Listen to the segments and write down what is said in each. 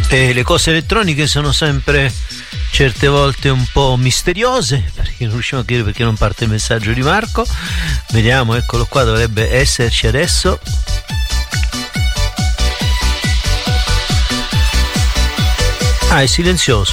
E le cose elettroniche sono sempre certe volte un po' misteriose, perché non riusciamo a capire perché non parte il messaggio di Marco. Vediamo, eccolo qua, dovrebbe esserci adesso. Ah, è silenzioso.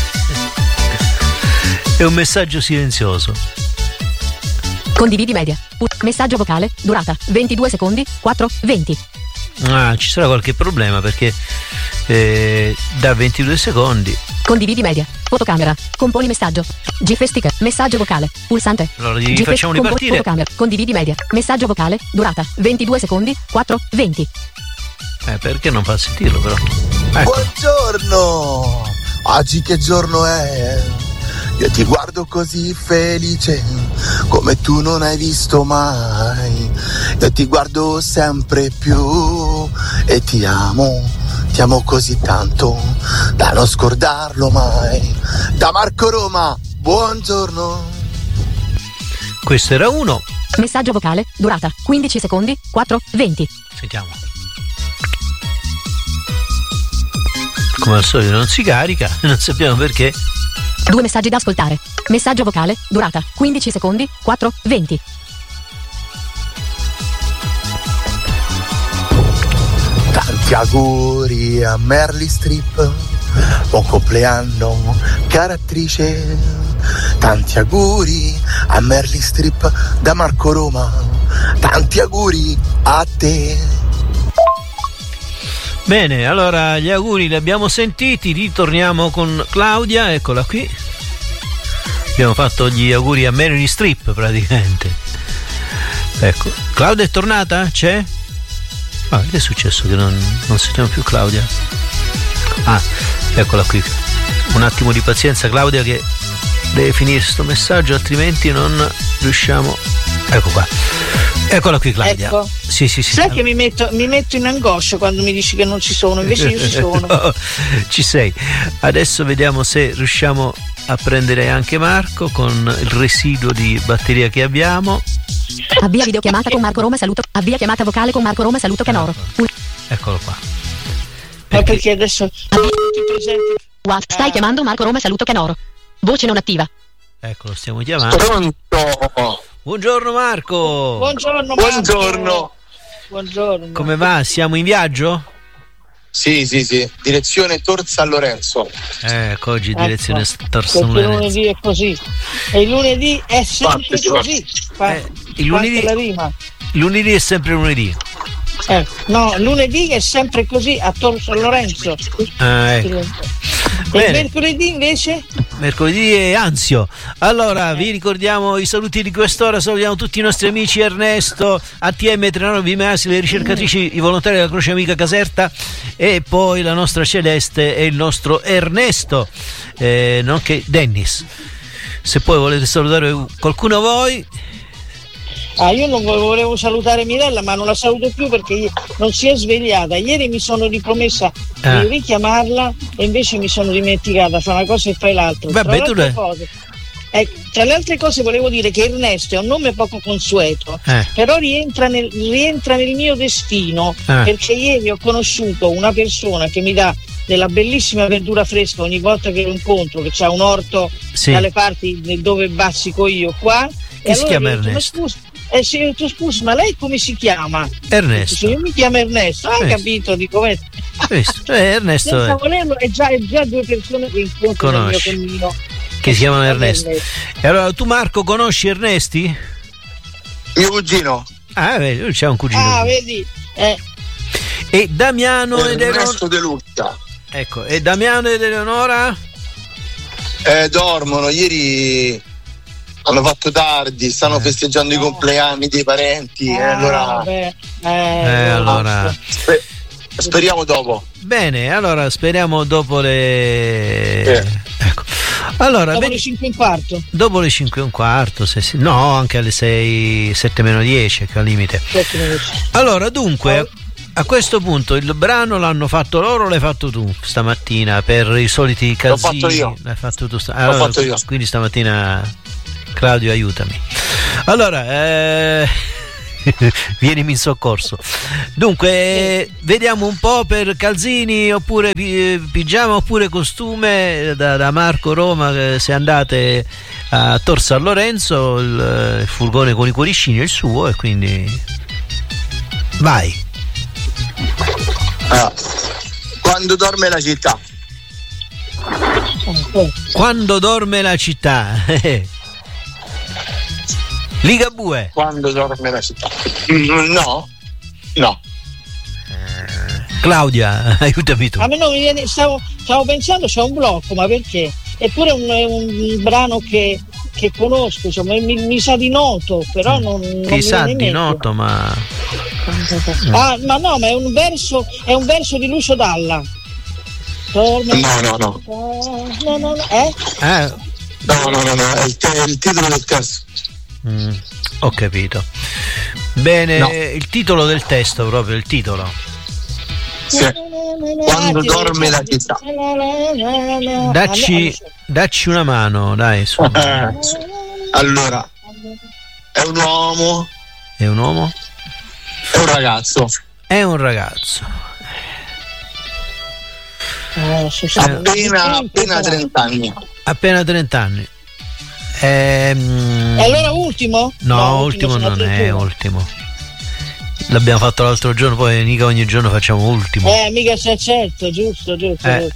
È un messaggio silenzioso. Condividi media. Messaggio vocale, durata 22 secondi, 4:20. Ah, ci sarà qualche problema perché da 22 secondi. Condividi media. Fotocamera. Componi messaggio. GIF sticker. Messaggio vocale. Pulsante. Allora gli facciamo ripartire. Fotocamera. Condividi media. Messaggio vocale. Durata 22 secondi. 4:20. Perché non fa sentirlo però? Ecco. Buongiorno. Oggi che giorno è? Io ti guardo così felice come tu non hai visto mai. Io ti guardo sempre più e ti amo così tanto da non scordarlo mai. Da Marco Roma, buongiorno. Questo era uno. Messaggio vocale, durata 15 secondi, 4:20. Sentiamo. Come al solito non si carica, non sappiamo perché. 2 messaggi da ascoltare. Messaggio vocale, durata 15 secondi, 4:20. Tanti auguri a Meryl Streep, buon compleanno cara attrice. Tanti auguri a Meryl Streep da Marco Roma. Tanti auguri a te. Bene, allora gli auguri li abbiamo sentiti, ritorniamo con Claudia, eccola qui. Abbiamo fatto gli auguri a Meryl Streep praticamente. Ecco, Claudia è tornata? C'è? Ah, che è successo che non sentiamo più Claudia? Ah, eccola qui. Un attimo di pazienza Claudia che deve finire sto messaggio, altrimenti non riusciamo. Ecco qua. Eccola qui Claudia. Ecco. Sì. Sai che mi metto in angoscia quando mi dici che non ci sono, invece io ci sono. No, ci sei. Adesso vediamo se riusciamo a prendere anche Marco con il residuo di batteria che abbiamo. Avvia videochiamata con Marco Roma, saluto. Avvia chiamata vocale con Marco Roma, saluto Canoro. Eccolo qua. Ma perché adesso tutti presenti. Stai chiamando Marco Roma, saluto Canoro. Voce non attiva. Eccolo, stiamo chiamando. Pronto. Buongiorno Marco. Buongiorno Marco. Buongiorno. Come va? Siamo in viaggio? Sì. Direzione Tor San Lorenzo. Ecco, oggi direzione Tor Perché San Lorenzo. lunedì è così. E il lunedì è sempre così. Il lunedì, la rima. lunedì è sempre lunedì. No, lunedì è sempre così a Tor San Lorenzo. Ecco. E il mercoledì invece? Mercoledì è Anzio. Allora vi ricordiamo i saluti di quest'ora. Salutiamo tutti i nostri amici: Ernesto, ATM Trenoro Vimasi, le ricercatrici, i volontari della Croce Amica Caserta, e poi la nostra Celeste e il nostro Ernesto, nonché Dennis. Se poi volete salutare qualcuno voi. Io non volevo salutare Mirella, ma non la saluto più perché non si è svegliata. Ieri mi sono ripromessa di richiamarla e invece mi sono dimenticata. Fa una cosa e fai l'altra. Tra le altre cose volevo dire che Ernesto è un nome poco consueto, però rientra nel mio destino, perché ieri ho conosciuto una persona che mi dà della bellissima verdura fresca ogni volta che lo incontro, che c'ha un orto dalle parti dove bazzico io qua. Che si chiama Ernesto? Scusa, ma lei come si chiama? Ernesto. Io mi chiamo Ernesto, hai capito? Dico, Ernesto senza volerlo è già 2 persone che incontro nel mio cammino. Che si chiamano Ernesto. E allora tu Marco conosci Ernesti? Mio cugino. Vedi, lui c'è un cugino. Vedi? E Damiano ed Ernesto De Lucca. Ecco, e Damiano ed Eleonora? Dormono, ieri hanno fatto tardi, stanno festeggiando i compleanni dei parenti, allora speriamo dopo. Bene, allora speriamo dopo le ecco. Allora, dopo le 5:15. Dopo le 5:15, no, anche alle 6, 7 meno 10 che al limite. Allora, dunque, a questo punto il brano l'hanno fatto loro o l'hai fatto tu stamattina per i soliti casini? L'ho fatto io. L'hai fatto tu L'ho fatto io. Quindi stamattina Claudio aiutami. Allora, vienimi in soccorso. Dunque, vediamo un po' per calzini oppure pigiama oppure costume da Marco Roma, se andate a Tor San Lorenzo, il furgone con i cuoricini è il suo, e quindi vai. Quando dorme la città. Quando dorme la città. Ligabue. Quando dorme la città. No. Claudia, aiutami tu. A me non mi viene, stavo pensando, c'è un blocco, ma perché? Eppure è un brano che conosco, insomma, mi sa di noto, però non ti sa di noto, ma ma no, ma è un verso di Lucio Dalla. No. No, è il titolo del testo. Ho capito. Bene, no. Il titolo del testo, proprio il titolo. Sì. Quando dorme la città. Dacci una mano, dai, su. Allora, è un uomo. È un uomo? È un ragazzo. È un ragazzo. Appena 30 anni. Appena 30 anni. E allora ultimo? No, ultimo non è ultimo. L'abbiamo fatto l'altro giorno, poi mica ogni giorno facciamo ultimo. Mica c'è, certo, giusto. Perché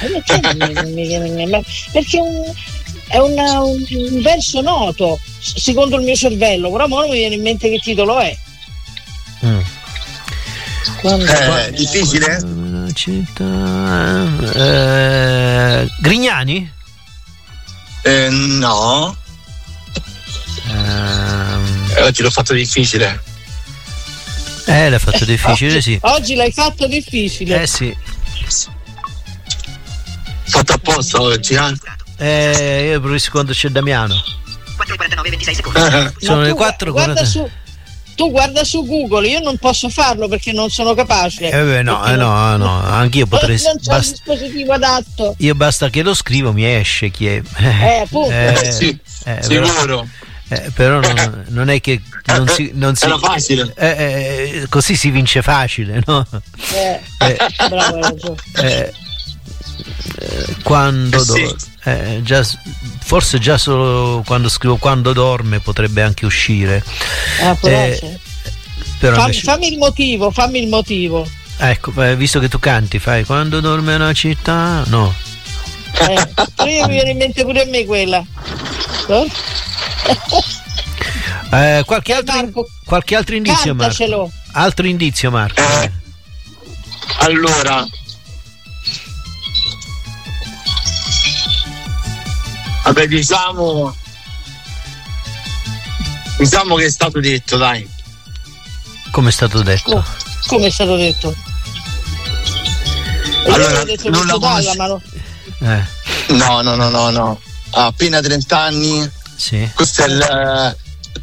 è un verso noto, secondo il mio cervello, però ora non mi viene in mente che titolo è. Difficile? Grignani? No. Oggi l'ho fatto difficile. L'hai fatto difficile, sì. Oggi l'hai fatto difficile. Sì. Fatto apposta oggi, io preferisco quando c'è Damiano. 4:49, 26 secondi. Sono le 4:49. Tu guarda su Google, io non posso farlo perché non sono capace. No, anch'io potrei. Non c'è il dispositivo adatto. Io basta che lo scrivo, mi esce chi è. Appunto. Sì, sicuro. Però non è che non si era facile. Così si vince facile, no? Bravo, hai ragione. Quando forse già solo quando scrivo quando dorme potrebbe anche uscire. Però fammi il motivo. Ecco, visto che tu canti, fai quando dorme la città. No. Io mi viene in mente pure a me quella. Qualche altro indizio, Marco? Altro indizio, Marco? Allora, vabbè, diciamo che è stato detto, dai. Come è stato detto? Come è stato detto? Allora, detto non la Dalla, ma no. Ha appena 30 anni. Sì. Questa è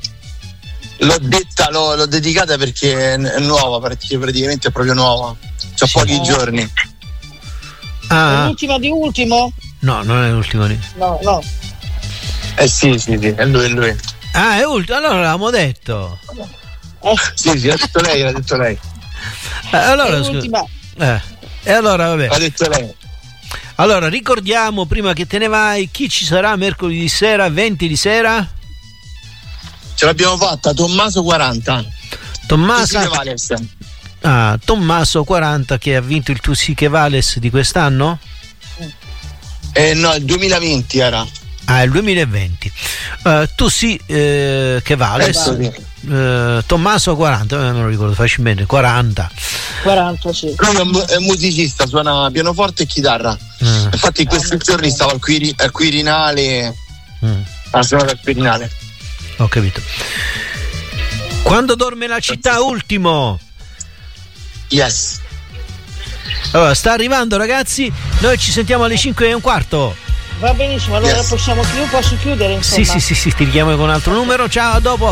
l'ho dedicata perché è nuova, perché praticamente è proprio nuova. C'ha pochi giorni. È l'ultima di ultimo? No, non è l'ultimo di. No. Sì, è lui. È ultimo, allora l'avevamo detto. Sì, l'ha detto lei. Allora, e allora vabbè. L'ha detto lei. Allora, ricordiamo prima che te ne vai chi ci sarà mercoledì sera, 20 di sera? Ce l'abbiamo fatta, Tommaso 40. Tommaso 40 che ha vinto il Tu sì che vales di quest'anno? No, il 2020 era. Il 2020. Tu sì che vales. Tommaso 40, me lo ricordo facilmente, 40, sì. Lui è musicista, suona pianoforte e chitarra. Infatti in questi giorni stavo al Quirinale. Ha suonato al Quirinale. Ho capito. Quando dorme la città, ultimo. Yes. Allora, sta arrivando, ragazzi. Noi ci sentiamo alle 5:15. Va benissimo, allora posso chiudere, insomma. Sì, ti richiamo con un altro numero. Ciao, a dopo.